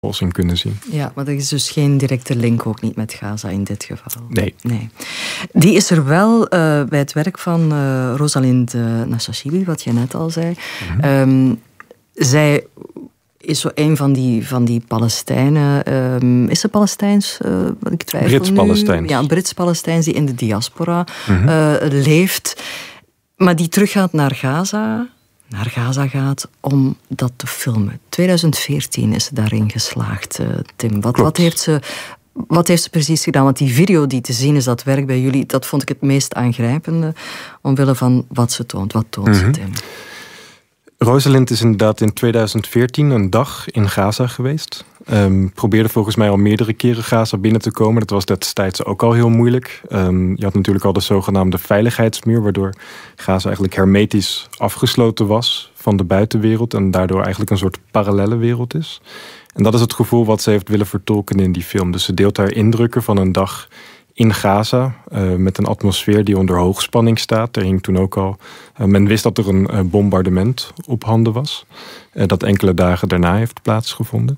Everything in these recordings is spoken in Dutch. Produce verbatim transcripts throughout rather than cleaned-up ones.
oplossing kunnen zien. Ja, maar er is dus geen directe link ook niet met Gaza in dit geval. Nee. nee. Die is er wel uh, bij het werk van uh, Rosalind uh, Nassashibi, wat je net al zei. Mm-hmm. Um, zij is zo een van die, van die Palestijnen. Um, is ze Palestijns? Uh, ik twijfel Brits-Palestijns. Ja, Brits-Palestijns die in de diaspora mm-hmm. uh, leeft. Maar die teruggaat naar Gaza... naar Gaza gaat om dat te filmen. twintig veertien is ze daarin geslaagd, uh, Tim. Wat, wat, heeft ze, wat heeft ze precies gedaan? Want die video die te zien is, dat werk bij jullie, dat vond ik het meest aangrijpende, omwille van wat ze toont. Wat toont mm-hmm. ze, Tim? Rosalind is inderdaad in twintig veertien een dag in Gaza geweest. Um, probeerde volgens mij al meerdere keren Gaza binnen te komen. Dat was destijds ook al heel moeilijk. Um, je had natuurlijk al de zogenaamde veiligheidsmuur, waardoor Gaza eigenlijk hermetisch afgesloten was van de buitenwereld en daardoor eigenlijk een soort parallelle wereld is. En dat is het gevoel wat ze heeft willen vertolken in die film. Dus ze deelt haar indrukken van een dag in Gaza, uh, met een atmosfeer die onder hoogspanning staat. Er hing toen ook al... Uh, men wist dat er een uh, bombardement op handen was. Uh, dat enkele dagen daarna heeft plaatsgevonden.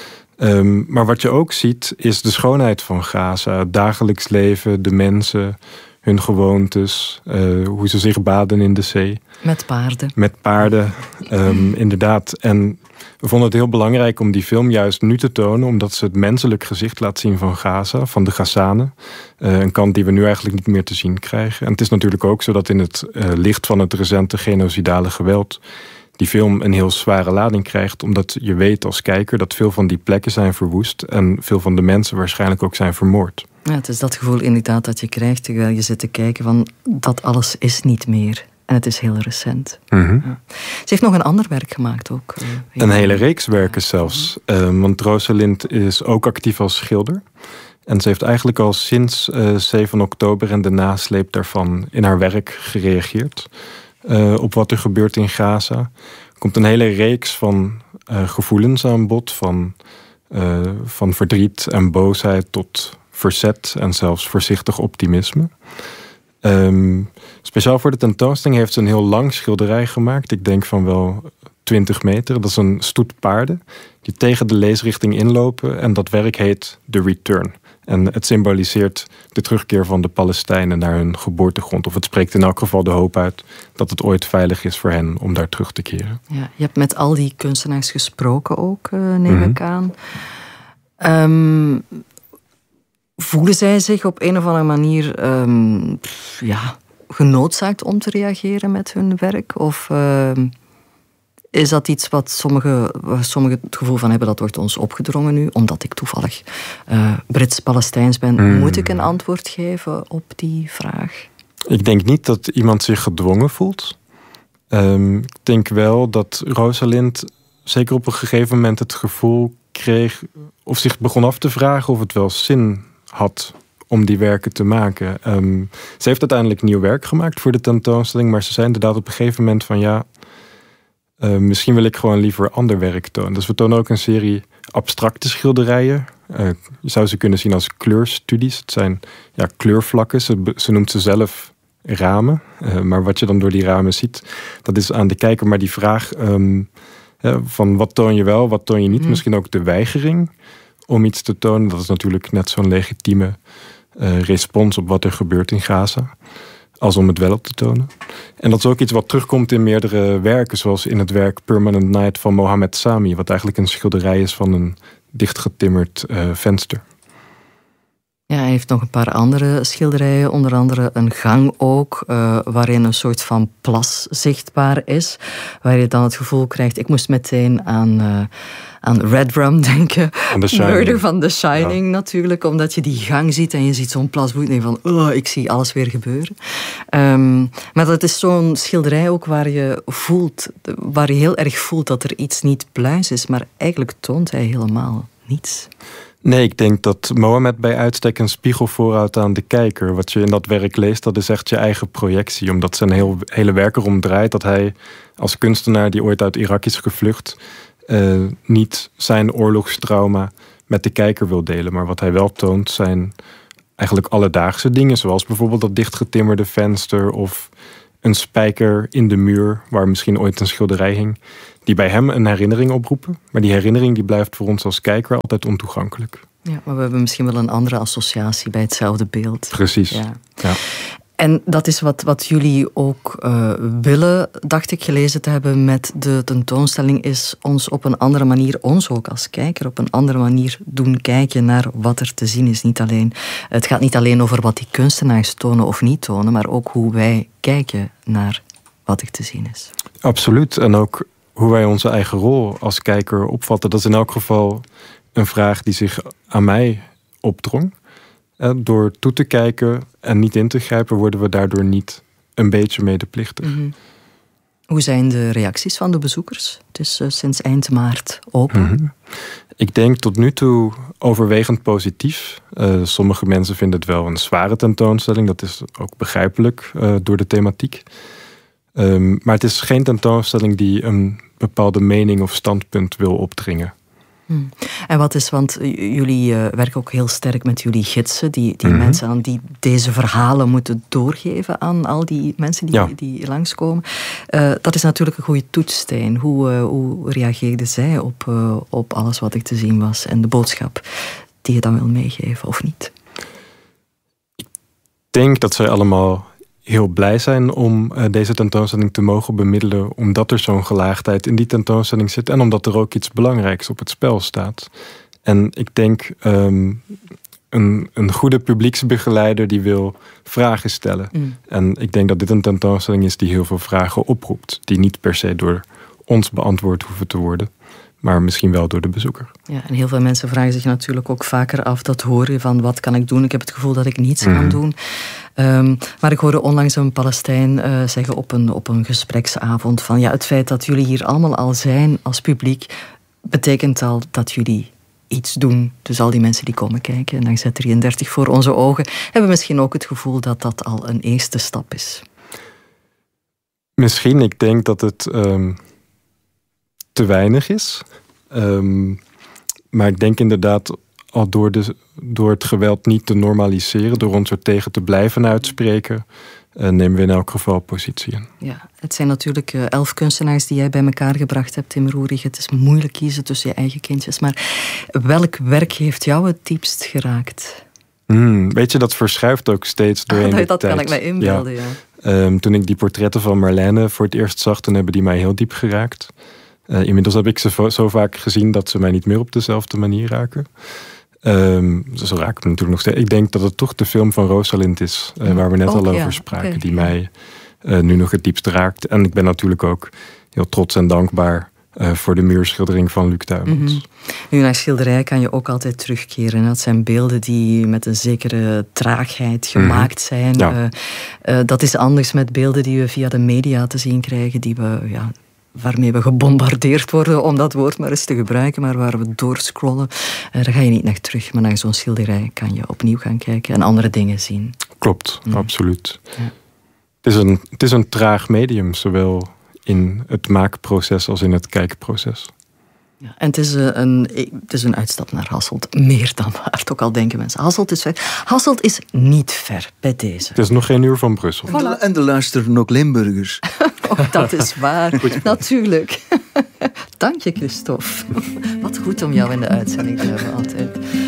Um, maar wat je ook ziet, is de schoonheid van Gaza. Het dagelijks leven, de mensen, hun gewoontes, uh, hoe ze zich baden in de zee. Met paarden. Met paarden, um, inderdaad. En we vonden het heel belangrijk om die film juist nu te tonen, omdat ze het menselijk gezicht laat zien van Gaza, van de Gazanen. Uh, een kant die we nu eigenlijk niet meer te zien krijgen. En het is natuurlijk ook zo dat in het uh, licht van het recente genocidale geweld die film een heel zware lading krijgt, omdat je weet als kijker dat veel van die plekken zijn verwoest en veel van de mensen waarschijnlijk ook zijn vermoord. Ja, het is dat gevoel inderdaad dat je krijgt terwijl je zit te kijken van dat alles is niet meer. En het is heel recent. Mm-hmm. Ja. Ze heeft nog een ander werk gemaakt ook. Uh, een hele reeks werken zelfs. Uh, want Rosalind is ook actief als schilder. En ze heeft eigenlijk al sinds uh, zeven oktober en de nasleep daarvan in haar werk gereageerd. Uh, op wat er gebeurt in Gaza. Er komt een hele reeks van uh, gevoelens aan bod. Van, uh, van verdriet en boosheid tot verzet en zelfs voorzichtig optimisme. Um, speciaal voor de tentoonstelling heeft ze een heel lang schilderij gemaakt. Ik denk van wel twintig meter. Dat is een stoet paarden die tegen de leesrichting inlopen. En dat werk heet The Return. En het symboliseert de terugkeer van de Palestijnen naar hun geboortegrond. Of het spreekt in elk geval de hoop uit dat het ooit veilig is voor hen om daar terug te keren. Ja, je hebt met al die kunstenaars gesproken ook, uh, neem mm-hmm. ik aan. Um, voelen zij zich op een of andere manier um, ja, genoodzaakt om te reageren met hun werk? Of uh, is dat iets wat sommigen, waar sommigen het gevoel van hebben dat wordt ons opgedrongen nu? Omdat ik toevallig uh, Brits-Palestijns ben, mm. moet ik een antwoord geven op die vraag? Ik denk niet dat iemand zich gedwongen voelt. Um, ik denk wel dat Rosalind zeker op een gegeven moment het gevoel kreeg, of zich begon af te vragen of het wel zin had om die werken te maken. Um, ze heeft uiteindelijk nieuw werk gemaakt voor de tentoonstelling, maar ze zei inderdaad op een gegeven moment van ja, uh, misschien wil ik gewoon liever ander werk tonen. Dus we tonen ook een serie abstracte schilderijen. Uh, je zou ze kunnen zien als kleurstudies. Het zijn ja, kleurvlakken. Ze, ze noemt ze zelf ramen. Uh, maar wat je dan door die ramen ziet, dat is aan de kijker maar die vraag um, uh, van wat toon je wel, wat toon je niet. Mm. Misschien ook de weigering om iets te tonen. Dat is natuurlijk net zo'n legitieme uh, respons op wat er gebeurt in Gaza, als om het wel op te tonen. En dat is ook iets wat terugkomt in meerdere werken, zoals in het werk Permanent Night van Mohamed Sami, wat eigenlijk een schilderij is van een dichtgetimmerd uh, venster. Ja, hij heeft nog een paar andere schilderijen, onder andere een gang ook, uh, waarin een soort van plas zichtbaar is, waar je dan het gevoel krijgt, ik moest meteen aan, uh, aan Red Rum denken. Murder van The Shining, ja. Natuurlijk, omdat je die gang ziet en je ziet zo'n plas bloed en je van, oh, ik zie alles weer gebeuren. Um, maar dat is zo'n schilderij ook waar je voelt, waar je heel erg voelt dat er iets niet pluis is, maar eigenlijk toont hij helemaal niets. Nee, ik denk dat Mohamed bij uitstek een spiegel voorhoudt aan de kijker. Wat je in dat werk leest, dat is echt je eigen projectie. Omdat zijn heel, hele werk erom draait dat hij als kunstenaar die ooit uit Irak is gevlucht, uh, niet zijn oorlogstrauma met de kijker wil delen. Maar wat hij wel toont zijn eigenlijk alledaagse dingen. Zoals bijvoorbeeld dat dichtgetimmerde venster of een spijker in de muur waar misschien ooit een schilderij hing. die bij hem een herinnering oproepen. Maar die herinnering die blijft voor ons als kijker altijd ontoegankelijk. Ja, maar we hebben misschien wel een andere associatie bij hetzelfde beeld. Precies, ja. ja. En dat is wat, wat jullie ook uh, willen, dacht ik, gelezen te hebben met de tentoonstelling, is ons op een andere manier, ons ook als kijker, op een andere manier doen kijken naar wat er te zien is. Niet alleen, het gaat niet alleen over wat die kunstenaars tonen of niet tonen, maar ook hoe wij kijken naar wat er te zien is. Absoluut. En ook hoe wij onze eigen rol als kijker opvatten. Dat is in elk geval een vraag die zich aan mij opdrong. Door toe te kijken en niet in te grijpen, worden we daardoor niet een beetje medeplichtig. Mm-hmm. Hoe zijn de reacties van de bezoekers? Het is uh, sinds eind maart open. Mm-hmm. Ik denk tot nu toe overwegend positief. Uh, sommige mensen vinden het wel een zware tentoonstelling. Dat is ook begrijpelijk uh, door de thematiek. Um, maar het is geen tentoonstelling die een bepaalde mening of standpunt wil opdringen. Hmm. En wat is, want jullie uh, werken ook heel sterk met jullie gidsen, die, die mm-hmm. mensen aan die deze verhalen moeten doorgeven aan al die mensen die, ja. die langskomen. Uh, dat is natuurlijk een goede toetssteen. Hoe, uh, hoe reageerden zij op, uh, op alles wat er te zien was en de boodschap die je dan wil meegeven of niet? Ik denk dat zij allemaal heel blij zijn om uh, deze tentoonstelling te mogen bemiddelen, omdat er zo'n gelaagdheid in die tentoonstelling zit en omdat er ook iets belangrijks op het spel staat. En ik denk um, een, een goede publieksbegeleider die wil vragen stellen. Mm. En ik denk dat dit een tentoonstelling is die heel veel vragen oproept, die niet per se door ons beantwoord hoeven te worden, maar misschien wel door de bezoeker. Ja, en heel veel mensen vragen zich natuurlijk ook vaker af, dat hoor je van wat kan ik doen? Ik heb het gevoel dat ik niets mm. kan doen. Um, maar ik hoorde onlangs een Palestijn uh, zeggen op een, op een gespreksavond van ja, het feit dat jullie hier allemaal al zijn als publiek betekent al dat jullie iets doen. Dus al die mensen die komen kijken en dan zet drieëndertig voor onze ogen, hebben misschien ook het gevoel dat dat al een eerste stap is. Misschien, ik denk dat het um, te weinig is. Um, maar ik denk inderdaad al door, de, door het geweld niet te normaliseren, door ons er tegen te blijven uitspreken, uh, nemen we in elk geval positie in. Ja, het zijn natuurlijk uh, elf kunstenaars die jij bij elkaar gebracht hebt, Tim Roerig. Het is moeilijk kiezen tussen je eigen kindjes. Maar welk werk heeft jou het diepst geraakt? Mm, weet je, dat verschuift ook steeds doorheen ah, de dat tijd. Dat kan ik me inbeelden, ja. ja. Um, toen ik die portretten van Marlene voor het eerst zag, toen hebben die mij heel diep geraakt. Uh, inmiddels heb ik ze vo- zo vaak gezien dat ze mij niet meer op dezelfde manier raken. Um, zo raak ik me natuurlijk nog steeds. Ik denk dat het toch de film van Rosalind is, uh, waar we net ook, al over ja. spraken, okay. die mij uh, nu nog het diepst raakt. En ik ben natuurlijk ook heel trots en dankbaar uh, voor de muurschildering van Luc Tuymans. Mm-hmm. Nu, naar schilderij kan je ook altijd terugkeren. Dat zijn beelden die met een zekere traagheid gemaakt zijn. Mm-hmm. Ja. Uh, uh, dat is anders met beelden die we via de media te zien krijgen, die we... Ja, waarmee we gebombardeerd worden, om dat woord maar eens te gebruiken, maar waar we doorscrollen, uh, daar ga je niet naar terug. Maar naar zo'n schilderij kan je opnieuw gaan kijken en andere dingen zien. Klopt, mm. absoluut. Ja. Het is een, het is een traag medium, zowel in het maakproces als in het kijkproces. Ja, en het is een, het is een uitstap naar Hasselt. Meer dan waard, ook al denken mensen. Hasselt is ver. Hasselt is niet ver bij deze. Het is nog geen uur van Brussel. Voilà. En, de, en de luisteren ook Limburgers. Oh, dat is waar, natuurlijk. Dank je, Christophe. Wat goed om jou in de uitzending te hebben altijd.